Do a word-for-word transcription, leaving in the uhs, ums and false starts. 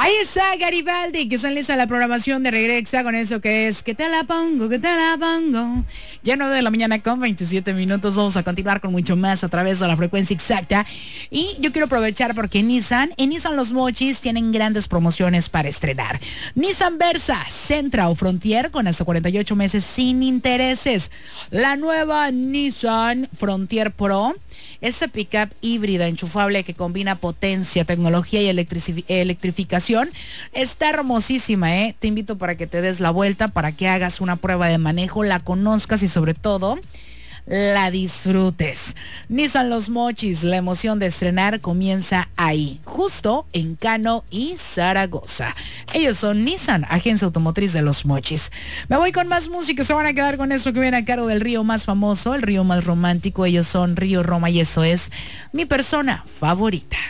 Ahí está Garibaldi, que sale a la programación de Regresa con eso que es que te la pongo, que te la pongo. Ya nueve de la mañana con veintisiete minutos. Vamos a continuar con mucho más a través de la frecuencia exacta. Y yo quiero aprovechar porque Nissan, en Nissan Los Mochis tienen grandes promociones para estrenar. Nissan Versa, Sentra o Frontier con hasta cuarenta y ocho meses sin intereses. La nueva Nissan Frontier Pro. Esta pickup híbrida enchufable que combina potencia, tecnología y electrici- electrificación está hermosísima, ¿eh? Te invito para que te des la vuelta, para que hagas una prueba de manejo, la conozcas y sobre todo la disfrutes. Nissan Los Mochis, la emoción de estrenar comienza ahí, justo en Cano y Zaragoza. Ellos son Nissan, agencia automotriz de Los Mochis. Me voy con más música, se van a quedar con eso que viene a cargo del río más famoso, el río más romántico. Ellos son Río Roma y eso es mi persona favorita.